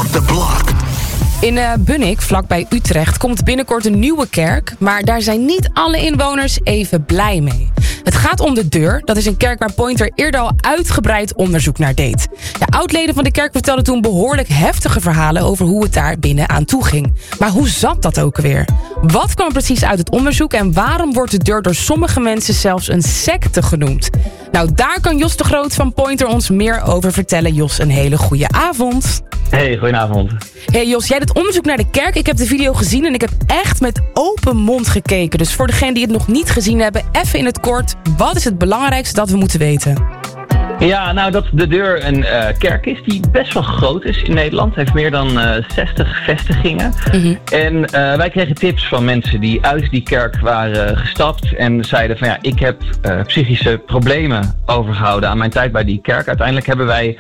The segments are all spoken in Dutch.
the block. In Bunnik, vlakbij Utrecht, komt binnenkort een nieuwe kerk. Maar daar zijn niet alle inwoners even blij mee. Het gaat om de Deur. Dat is een kerk waar Pointer eerder al uitgebreid onderzoek naar deed. Ja, oudleden van de kerk vertelden toen behoorlijk heftige verhalen over hoe het daar binnen aan toe ging. Maar hoe zat dat ook weer? Wat kwam precies uit het onderzoek en waarom wordt de Deur door sommige mensen zelfs een secte genoemd? Nou, daar kan Jos de Groot van Pointer ons meer over vertellen. Jos, een hele goede avond. Hey, goedenavond. Hey Jos, jij doet onderzoek naar de kerk. Ik heb de video gezien en ik heb echt met open mond gekeken. Dus voor degenen die het nog niet gezien hebben, even in het kort. Wat is het belangrijkste dat we moeten weten? Ja, nou dat de Deur een kerk is die best wel groot is in Nederland. Heeft meer dan 60 vestigingen. Mm-hmm. En wij kregen tips van mensen die uit die kerk waren gestapt. En zeiden van ja, ik heb psychische problemen overgehouden aan mijn tijd bij die kerk. Uiteindelijk hebben wij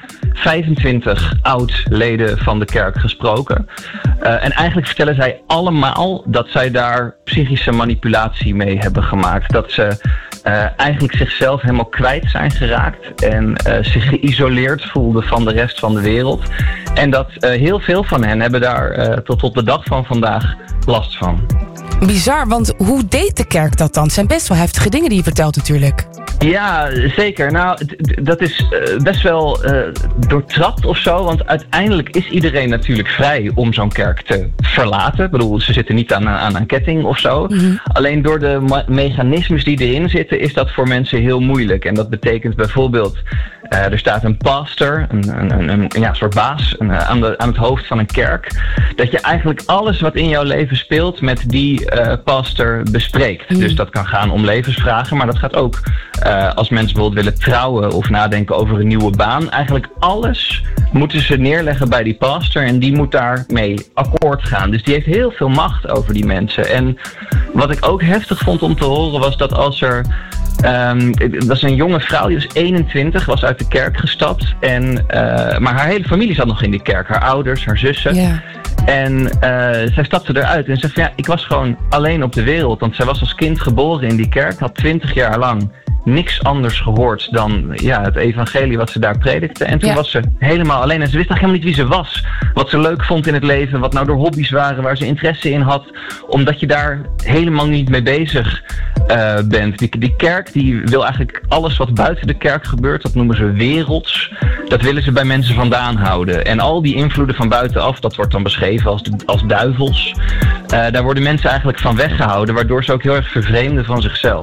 25 oud-leden van de kerk gesproken. En eigenlijk vertellen zij allemaal dat zij daar psychische manipulatie mee hebben gemaakt. Dat ze eigenlijk zichzelf helemaal kwijt zijn geraakt en zich geïsoleerd voelden van de rest van de wereld. En dat heel veel van hen hebben daar tot op de dag van vandaag last van. Bizar, want hoe deed de kerk dat dan? Het zijn best wel heftige dingen die je vertelt natuurlijk. Ja, zeker. Nou, dat is best wel doortrapt of zo. Want uiteindelijk is iedereen natuurlijk vrij om zo'n kerk te verlaten. Ik bedoel, ze zitten niet aan een ketting of zo. Mm-hmm. Alleen door de mechanismes die erin zitten, is dat voor mensen heel moeilijk. En dat betekent bijvoorbeeld, er staat een pastor, een soort baas aan het hoofd van een kerk. Dat je eigenlijk alles wat in jouw leven speelt met die pastor bespreekt. Mm. Dus dat kan gaan om levensvragen, maar dat gaat ook als mensen bijvoorbeeld willen trouwen of nadenken over een nieuwe baan. Eigenlijk alles moeten ze neerleggen bij die pastor en die moet daarmee akkoord gaan. Dus die heeft heel veel macht over die mensen. En wat ik ook heftig vond om te horen was dat als er... dat was een jonge vrouw, die was 21, was uit de kerk gestapt. Maar haar hele familie zat nog in die kerk. Haar ouders, haar zussen. Yeah. En zij stapte eruit en zei van ja, ik was gewoon alleen op de wereld. Want zij was als kind geboren in die kerk, had 20 jaar lang niks anders gehoord dan het evangelie wat ze daar predikte. En toen was ze helemaal alleen. En ze wist eigenlijk helemaal niet wie ze was. Wat ze leuk vond in het leven. Wat nou de hobby's waren. Waar ze interesse in had. Omdat je daar helemaal niet mee bezig bent. Die kerk die wil eigenlijk alles wat buiten de kerk gebeurt. Dat noemen ze werelds. Dat willen ze bij mensen vandaan houden. En al die invloeden van buitenaf. Dat wordt dan beschreven als duivels. Daar worden mensen eigenlijk van weggehouden. Waardoor ze ook heel erg vervreemden van zichzelf.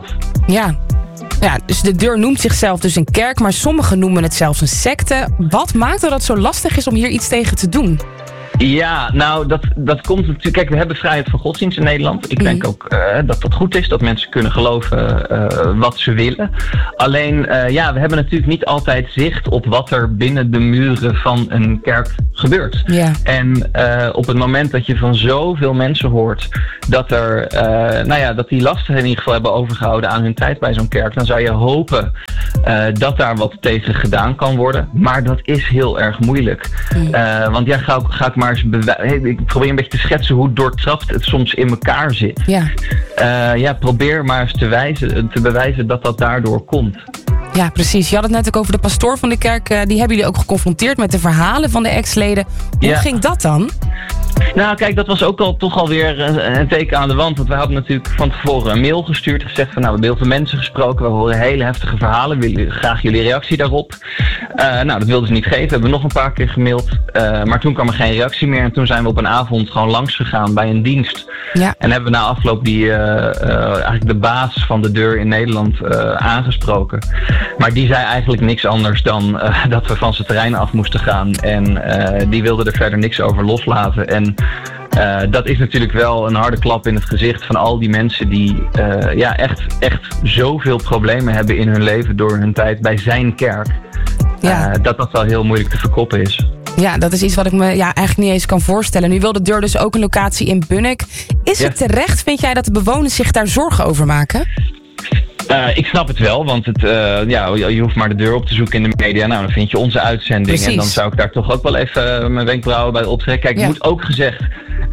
Ja, dus de Deur noemt zichzelf dus een kerk, maar sommigen noemen het zelfs een secte. Wat maakt dat het zo lastig is om hier iets tegen te doen? Ja, nou, dat komt natuurlijk... Kijk, we hebben vrijheid van godsdienst in Nederland. Ik denk ook dat dat goed is, dat mensen kunnen geloven wat ze willen. Alleen, we hebben natuurlijk niet altijd zicht op wat er binnen de muren van een kerk gebeurt. Yeah. En op het moment dat je van zoveel mensen hoort dat dat die lasten in ieder geval hebben overgehouden aan hun tijd bij zo'n kerk, dan zou je hopen dat daar wat tegen gedaan kan worden. Maar dat is heel erg moeilijk. Want ga ik maar ik probeer een beetje te schetsen hoe doortrapt het soms in elkaar zit. Probeer maar eens te bewijzen dat dat daardoor komt. Ja, precies. Je had het net ook over de pastoor van de kerk. Die hebben jullie ook geconfronteerd met de verhalen van de ex-leden. Hoe ging dat dan? Nou, kijk, dat was ook toch alweer een teken aan de wand. Want wij hadden natuurlijk van tevoren een mail gestuurd. Gezegd van, we hebben heel veel mensen gesproken. We horen hele heftige verhalen. We willen graag jullie reactie daarop. Dat wilden ze niet geven. We hebben nog een paar keer gemaild. Maar toen kwam er geen reactie meer. En toen zijn we op een avond gewoon langs gegaan bij een dienst. Ja. En hebben we na afloop eigenlijk de baas van de Deur in Nederland aangesproken. Maar die zei eigenlijk niks anders dan dat we van zijn terrein af moesten gaan. En die wilde er verder niks over loslaten. En dat is natuurlijk wel een harde klap in het gezicht van al die mensen die echt zoveel problemen hebben in hun leven door hun tijd bij zijn kerk. Dat wel heel moeilijk te verkoppen is. Ja, dat is iets wat ik me eigenlijk niet eens kan voorstellen. Nu wil de Deur dus ook een locatie in Bunnik. Is het terecht, vind jij, dat de bewoners zich daar zorgen over maken? Ik snap het wel, want je hoeft maar de Deur op te zoeken in de media. Nou, dan vind je onze uitzending. Precies. En dan zou ik daar toch ook wel even mijn wenkbrauwen bij optrekken. Kijk, moet ook gezegd,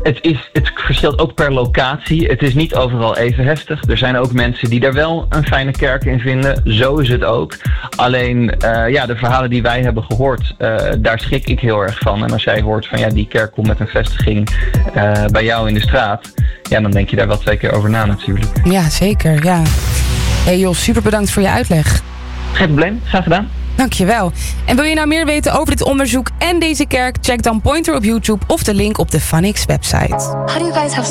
Het verschilt ook per locatie. Het is niet overal even heftig. Er zijn ook mensen die daar wel een fijne kerk in vinden. Zo is het ook. Alleen, de verhalen die wij hebben gehoord, daar schrik ik heel erg van. En als jij hoort van die kerk komt met een vestiging bij jou in de straat, dan denk je daar wel 2 keer over na natuurlijk. Ja, zeker. Ja. Hey Jos, super bedankt voor je uitleg. Geen probleem, graag gedaan. Dankjewel. En wil je nou meer weten over dit onderzoek en deze kerk? Check dan Pointer op YouTube of de link op de Phonix website.